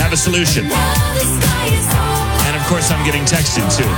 have a solution. And of course, I'm getting texted too.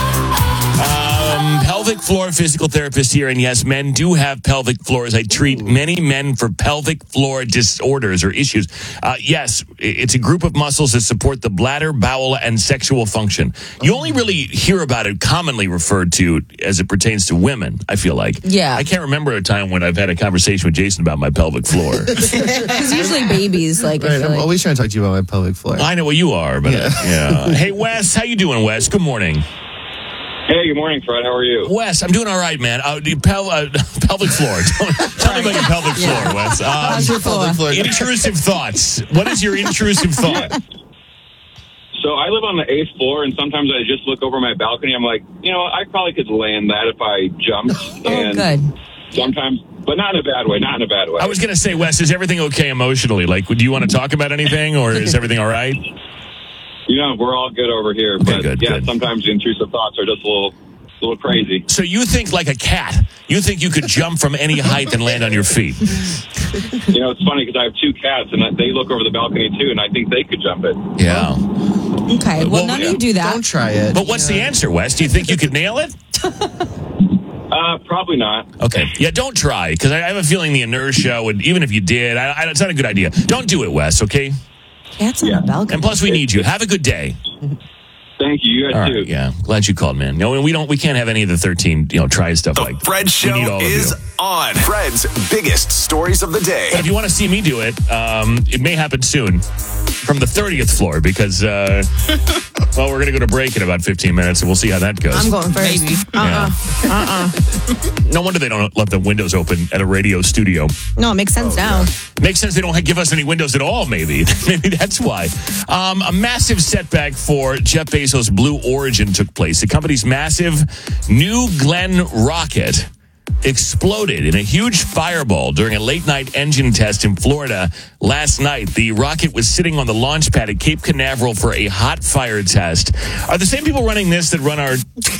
Pelvic floor physical therapist here, and yes, men do have pelvic floors. I treat many men for pelvic floor disorders or issues. Yes, it's a group of muscles that support the bladder, bowel, and sexual function. You only really hear about it commonly referred to as it pertains to women, I feel like. Yeah. I can't remember a time when I've had a conversation with Jason about my pelvic floor. It's usually babies. Like, Right, I'm always trying to talk to you about my pelvic floor. I know what you are, but yeah. Hey, Wes, how you doing, Wes? Good morning. Hey, good morning, Fred. How are you? Wes, I'm doing all right, man. Pelvic floor. Tell me about your pelvic floor, Wes. How's your Pelvic floor. Intrusive thoughts. What is your intrusive thought? So I live on the 8th floor, and sometimes I just look over my balcony. I'm like, I probably could land that if I jumped. oh, good. Sometimes, but not in a bad way. Not in a bad way. I was going to say, Wes, is everything okay emotionally? Like, do you want to talk about anything, or is everything all right? We're all good over here. Okay, But good, yeah, good. sometimes the intrusive thoughts are just a little crazy. So you think like a cat. You think you could jump from any height and land on your feet. It's funny because I have 2 cats, and they look over the balcony too, and I think they could jump it. Yeah. Okay. Well, none of you do that. Don't try it. But what's the answer, Wes? Do you think you could nail it? Probably not. Okay. Yeah, don't try, because I have a feeling the inertia would, even if you did, it's not a good idea. Don't do it, Wes, okay? Cats on the balcony. And plus, we need you. Have a good day. Thank you. You All guys right, too. yeah. Glad you called, man. No, we can't have any of the 13, try stuff The like Fred We Show need all of is you. on. Fred's biggest stories of the day. But if you want to see me do it, it may happen soon from the 30th floor because, we're going to go to break in about 15 minutes, and we'll see how that goes. I'm going first. Maybe. No wonder they don't let the windows open at a radio studio. No, it makes sense now. Makes sense they don't give us any windows at all, maybe. Maybe that's why. A massive setback for Jeff Bezos' Blue Origin took place. The company's massive New Glenn rocket exploded in a huge fireball during a late-night engine test in Florida last night. The rocket was sitting on the launch pad at Cape Canaveral for a hot fire test. Are the same people running this that run our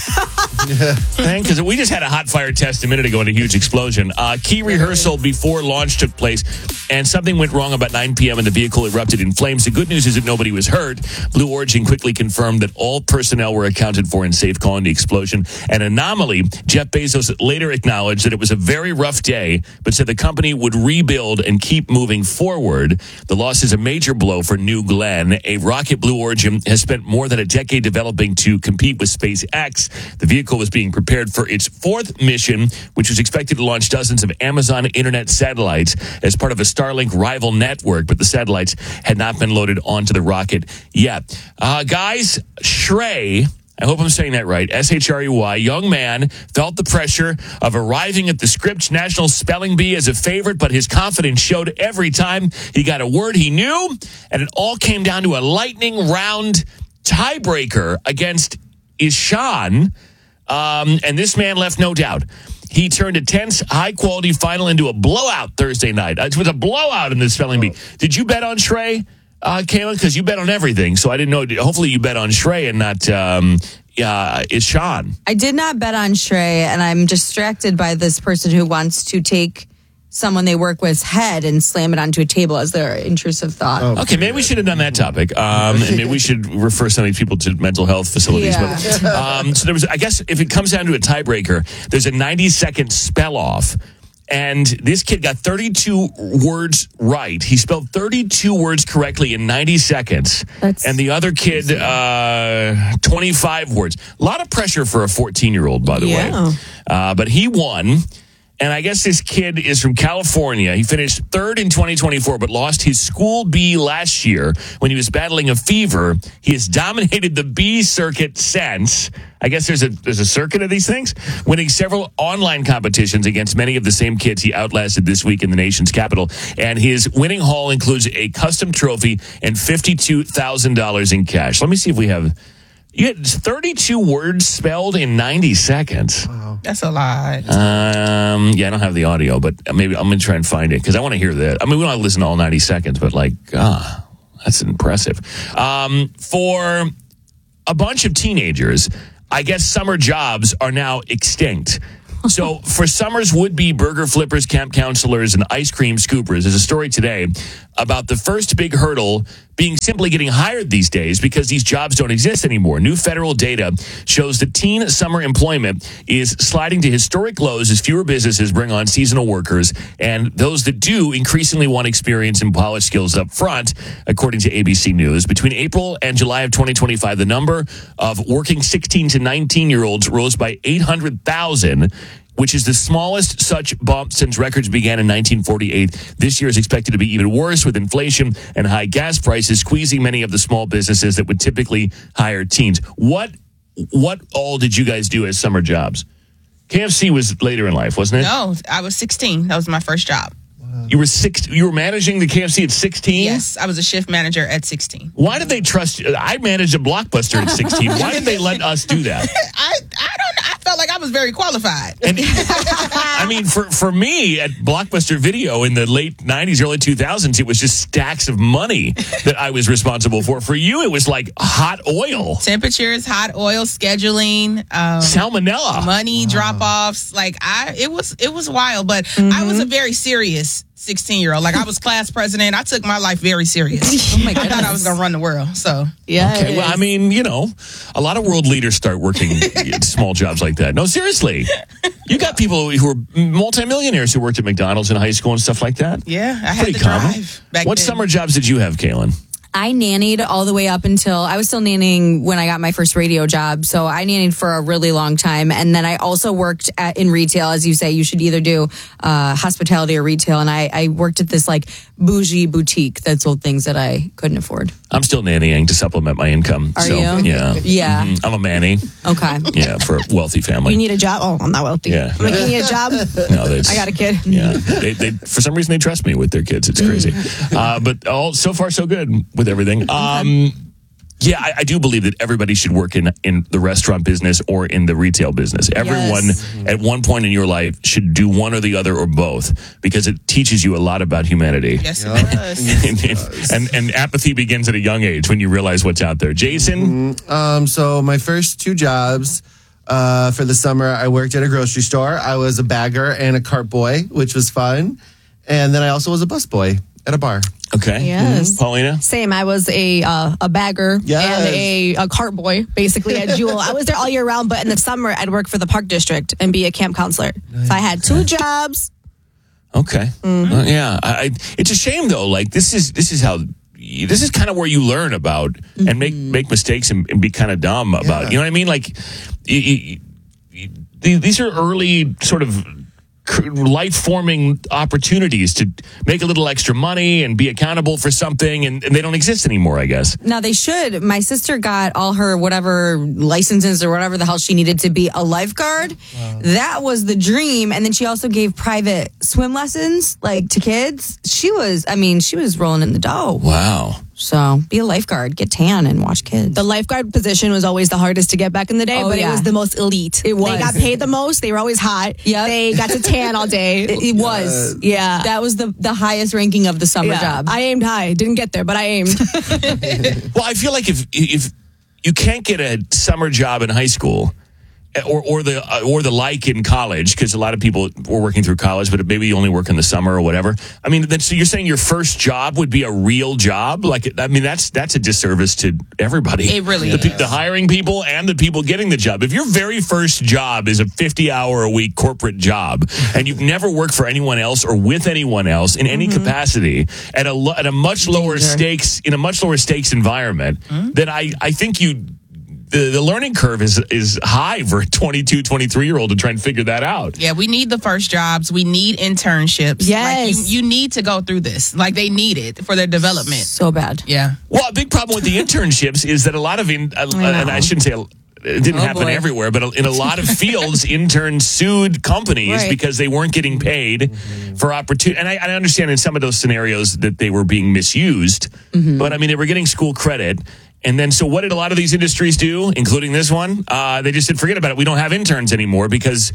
thing? Because we just had a hot fire test a minute ago and a huge explosion. Key rehearsal before launch took place, and something went wrong about 9 p.m. and the vehicle erupted in flames. The good news is that nobody was hurt. Blue Origin quickly confirmed that all personnel were accounted for and safe calling the explosion an anomaly. Jeff Bezos later acknowledged that it was a very rough day, but said the company would rebuild and keep moving forward. The loss is a major blow for New Glenn. A rocket Blue Origin has spent more than a decade developing to compete with SpaceX. The vehicle was being prepared for its 4th mission, which was expected to launch dozens of Amazon Internet satellites as part of a Starlink rival network, but the satellites had not been loaded onto the rocket yet. Guys, Shrey, I hope I'm saying that right, Shrey, young man, felt the pressure of arriving at the Scripps National Spelling Bee as a favorite, but his confidence showed every time he got a word he knew, and it all came down to a lightning round tiebreaker against Ishan, and this man left no doubt. He turned a tense, high-quality final into a blowout Thursday night. It was a blowout in the spelling bee. Did you bet on Shrey, Kayla? Because you bet on everything, so I didn't know. Hopefully you bet on Shrey and not Ishan. I did not bet on Shrey, and I'm distracted by this person who wants to take someone they work with's head and slam it onto a table as their intrusive thought. Oh, Okay, maybe we should have done that topic. And maybe we should refer some of these people to mental health facilities. Yeah. But, so there was, I guess, if it comes down to a tiebreaker, there's a 90-second spell off. And this kid got 32 words right. He spelled 32 words correctly in 90 seconds. And the other kid, 25 words. A lot of pressure for a 14-year-old, by the way. But he won. And I guess this kid is from California. He finished 3rd in 2024, but lost his school B last year when he was battling a fever. He has dominated the B circuit since. I guess there's a circuit of these things, winning several online competitions against many of the same kids he outlasted this week in the nation's capital. And his winning haul includes a custom trophy and $52,000 in cash. Let me see if we have. You had 32 words spelled in 90 seconds. Wow. That's a lot. Yeah, I don't have the audio, but maybe I'm going to try and find it because I want to hear that. I mean, we don't have to listen to all 90 seconds, but that's impressive. For a bunch of teenagers, I guess summer jobs are now extinct. So for summer's would-be burger flippers, camp counselors, and ice cream scoopers, there's a story today. about the first big hurdle being simply getting hired these days because these jobs don't exist anymore. New federal data shows that teen summer employment is sliding to historic lows as fewer businesses bring on seasonal workers, and those that do increasingly want experience and polish skills up front, according to ABC News. Between April and July of 2025, the number of working 16 to 19-year-olds rose by 800,000, which is the smallest such bump since records began in 1948. This year is expected to be even worse, with inflation and high gas prices squeezing many of the small businesses that would typically hire teens. What all did you guys do as summer jobs? KFC was later in life, wasn't it? No, I was 16. That was my first job. You were managing the KFC at 16? Yes, I was a shift manager at 16. Why did they trust you? I managed a Blockbuster at 16. Why did they let us do that? I don't know. I felt like I was very qualified. And, I mean, for me at Blockbuster Video in the late 90s, early 2000s, it was just stacks of money that I was responsible for. For you, it was like hot oil. Temperatures, hot oil, scheduling, Salmonella. money drop-offs. Like it was wild, but I was a very serious 16-year-old. Like I was class president. I took my life very serious. Oh my I thought I goodness. was gonna run the world. So Yeah. Okay, well, I mean, a lot of world leaders start working small jobs like that. No, seriously. You got people who are multimillionaires who worked at McDonald's in high school and stuff like that. yeah, I had Pretty to common. drive back What then. summer jobs did you have, Kaylin? I nannied all the way up until I was still nannying when I got my first radio job. So I nannied for a really long time. And then I also worked in retail. As you say, you should either do hospitality or retail. And I worked at this like bougie boutique that sold things that I couldn't afford. I'm still nannying to supplement my income. Are you? Yeah. Yeah. Mhm. I'm a manny. Okay. Yeah, for a wealthy family. You need a job? Oh, I'm not wealthy. Yeah. I'm like, you need a job? No, I got a kid. Yeah, they for some reason they trust me with their kids. It's crazy, but so far so good with everything. Yeah, I do believe that everybody should work in the restaurant business or in the retail business. Everyone at one point in your life should do one or the other or both, because it teaches you a lot about humanity. Yes, it does. and apathy begins at a young age when you realize what's out there. Jason? So my first two jobs for the summer, I worked at a grocery store. I was a bagger and a cart boy, which was fun. And then I also was a busboy at a bar. Okay. Yes. Paulina? Same. I was a bagger Yes. and a cart boy, basically at Jewel. I was there all year round, but in the summer, I'd work for the park district and be a camp counselor. So I had two jobs. Okay. Yeah. It's a shame though. Like this is kind of where you learn about and make mistakes and be kind of dumb about. You know what I mean? Like these are early sort of life-forming opportunities to make a little extra money and be accountable for something, and they don't exist anymore, I guess. Now they should. My sister got all her whatever licenses or whatever the hell she needed to be a lifeguard. That was the dream. And then she also gave private swim lessons like to kids. She was rolling in the dough. Wow. So be a lifeguard, get tan and watch kids. The lifeguard position was always the hardest to get back in the day, Oh, but yeah. it was the most elite. It was. They got paid the most. They were always hot. Yep. They got to tan all day. It was. Yeah. That was the highest ranking of the summer Yeah. job. I aimed high. Didn't get there, but I aimed. Well, I feel like if you can't get a summer job in high school, or the like in college, because a lot of people were working through college, but maybe you only work in the summer or whatever. I mean, so you're saying your first job would be a real job? Like, I mean, that's a disservice to everybody. It really the, is. the hiring people and the people getting the job. If your very first job is a 50-hour-a-week corporate job, and you've never worked for anyone else or with anyone else in any capacity at a much lower stakes environment, then I think the learning curve is high for a 22, 23-year-old to try and figure that out. Yeah, we need the first jobs. We need internships. Yes. Like you need to go through this. Like they need it for their development. So bad. Yeah. Well, a big problem with the internships is that a lot of, and I shouldn't say it didn't happen boy. everywhere, but in a lot of fields, interns sued companies Right. because they weren't getting paid for opportunity. And I understand in some of those scenarios that they were being misused, but I mean, they were getting school credit. And then, so what did a lot of these industries do, including this one? They just said, forget about it. We don't have interns anymore because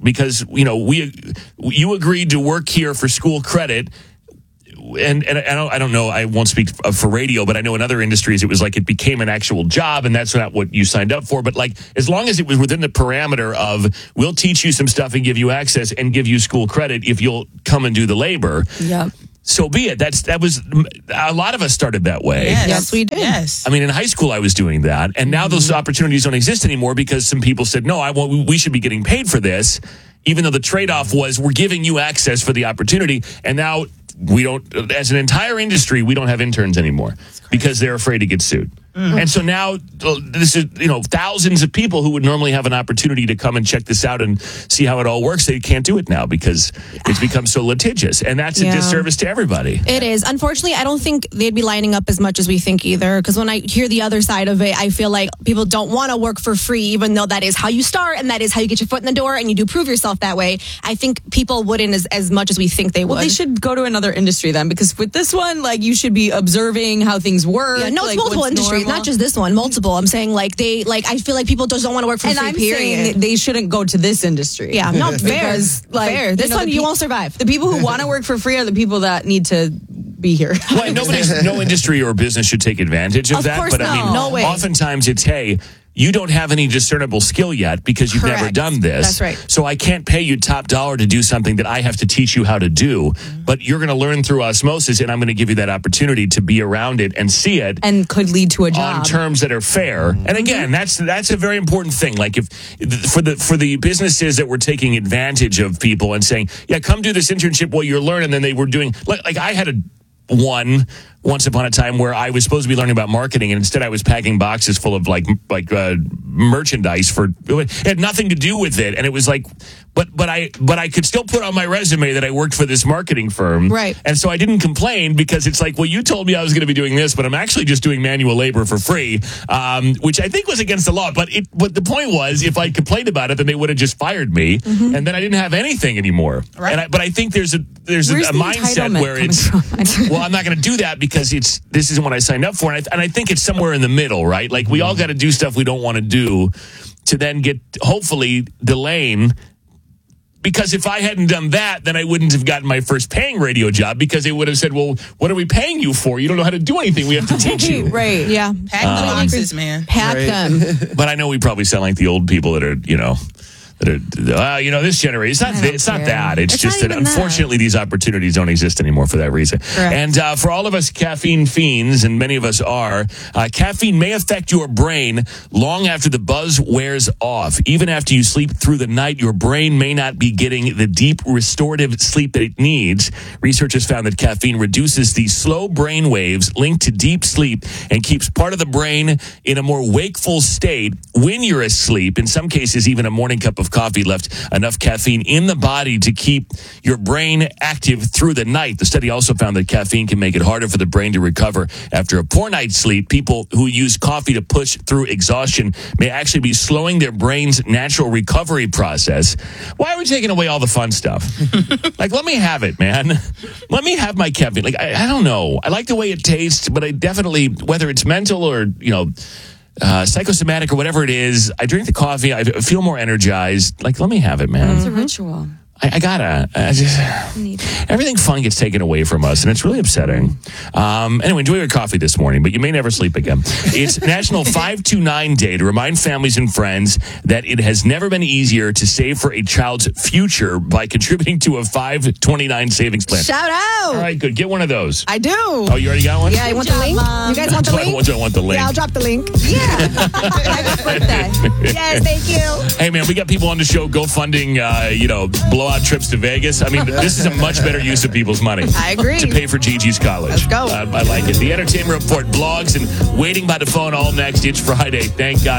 you agreed to work here for school credit. And I don't know, I won't speak for radio, but I know in other industries it was like it became an actual job, and that's not what you signed up for. But like, as long as it was within the parameter of, we'll teach you some stuff and give you access and give you school credit if you'll come and do the labor. Yep. so be it. That was a lot of us started that way. Yes, we did. Yes. I mean, in high school, I was doing that, and now those opportunities don't exist anymore because some people said, "No, we should be getting paid for this," even though the trade-off was we're giving you access for the opportunity, and now we don't. As an entire industry, we don't have interns anymore because they're afraid to get sued. And so now this is, thousands of people who would normally have an opportunity to come and check this out and see how it all works. They can't do it now because it's become so litigious. And that's a disservice to everybody. It is. Unfortunately, I don't think they'd be lining up as much as we think either. Because when I hear the other side of it, I feel like people don't want to work for free, even though that is how you start and that is how you get your foot in the door and you do prove yourself that way. I think people wouldn't as much as we think they would. Well, they should go to another industry then, because with this one, you should be observing how things work. Yeah, no, it's multiple industries, not just this one. Multiple. I'm saying I feel like people just don't want to work for free. I'm period. saying they shouldn't go to this industry. Yeah, no, fair. Because, fair. This one you won't survive. The people who want to work for free are the people that need to be here. Well, no industry or business should take advantage of that. Course But no. I mean, No way. oftentimes it's, hey, you don't have any discernible skill yet because you've never Correct. done this. That's right. So I can't pay you top dollar to do something that I have to teach you how to do. But you're going to learn through osmosis, and I'm going to give you that opportunity to be around it and see it. And could lead to a job. On terms that are fair. And again, that's a very important thing. Like if for the businesses that were taking advantage of people and saying, yeah, come do this internship while you're learning, then they were doing like I had once upon a time where I was supposed to be learning about marketing, and instead I was packing boxes full of merchandise it had nothing to do with it. And it was like, but I could still put on my resume that I worked for this marketing firm. Right. And so I didn't complain because it's like, well, you told me I was going to be doing this, but I'm actually just doing manual labor for free, which I think was against the law. But the point was, if I complained about it, then they would have just fired me, and then I didn't have anything anymore. Right. But I think there's a mindset where it's, well, I'm not going to do that because this isn't what I signed up for. And I think it's somewhere in the middle, right? Like we all got to do stuff we don't want to do to then get, hopefully, the lane. Because if I hadn't done that, then I wouldn't have gotten my first paying radio job because they would have said, well, what are we paying you for? You don't know how to do anything. We have to teach you. Right. Yeah. Pack the boxes, man. Pack them. But I know we probably sound like the old people that are, this generation. It's not that. It's just that unfortunately these opportunities don't exist anymore for that reason. Correct. And for all of us caffeine fiends, and many of us are, caffeine may affect your brain long after the buzz wears off. Even after you sleep through the night, your brain may not be getting the deep restorative sleep that it needs. Researchers found that caffeine reduces the slow brain waves linked to deep sleep and keeps part of the brain in a more wakeful state when you're asleep. In some cases, even a morning cup of coffee left enough caffeine in the body to keep your brain active through the night. The study also found that caffeine can make it harder for the brain to recover after a poor night's sleep. People who use coffee to push through exhaustion may actually be slowing their brain's natural recovery process. Why are we taking away all the fun stuff? Let me have it, man. Let me have my caffeine. I don't know. I like the way it tastes, but I definitely, whether it's mental or, psychosomatic or whatever it is, I drink the coffee, I feel more energized. Let me have it, man. It's a ritual. Everything fun gets taken away from us, and it's really upsetting. Anyway, enjoy your coffee this morning, but you may never sleep again. It's National 529 Day to remind families and friends that it has never been easier to save for a child's future by contributing to a 529 savings plan. Shout out. All right, good. Get one of those. I do. Oh, you already got one? Yeah, you want the link? You guys want the link? I want the link. Yeah, I'll drop the link. Yeah. Happy birthday. Yes, thank you. Hey, man, we got people on the show go-funding, blowout trips to Vegas. I mean, this is a much better use of people's money. I agree. To pay for Gigi's college. Let's go. I like it. The Entertainment Report, blogs, and waiting by the phone all next. It's Friday. Thank God.